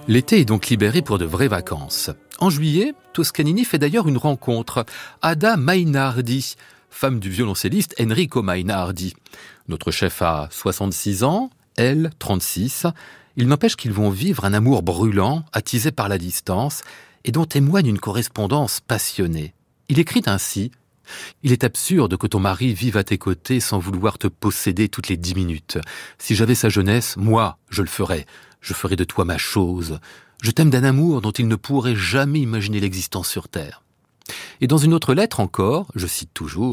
L'été est donc libéré pour de vraies vacances. En juillet, Toscanini fait d'ailleurs une rencontre. Ada Mainardi, femme du violoncelliste Enrico Mainardi. Notre chef a 66 ans, elle 36. Il n'empêche qu'ils vont vivre un amour brûlant, attisé par la distance, et dont témoigne une correspondance passionnée. Il écrit ainsi: « Il est absurde que ton mari vive à tes côtés sans vouloir te posséder toutes les 10 minutes. Si j'avais sa jeunesse, moi, je le ferais. Je ferais de toi ma chose. Je t'aime d'un amour dont il ne pourrait jamais imaginer l'existence sur terre. » Et dans une autre lettre encore, je cite toujours,